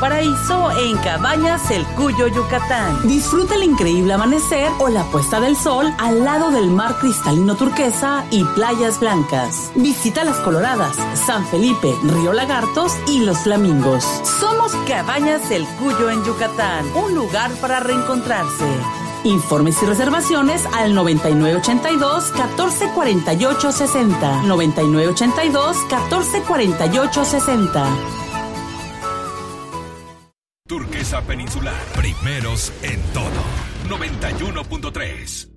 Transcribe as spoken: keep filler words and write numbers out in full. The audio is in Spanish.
paraíso en Cabañas El Cuyo, Yucatán. Disfruta el increíble amanecer o la puesta del sol al lado del mar cristalino turquesa y playas blancas. Visita Las Coloradas, San Felipe, Río Lagartos y Los Flamingos. Somos Cabañas El Cuyo en Yucatán, un lugar para reencontrarse. Informes y reservaciones al noventa y nueve ochenta y dos, catorce cuarenta y ocho sesenta. noventa y nueve ochenta y dos, catorce cuarenta y ocho sesenta. Turquesa Peninsular, primeros en todo. noventa y uno punto tres.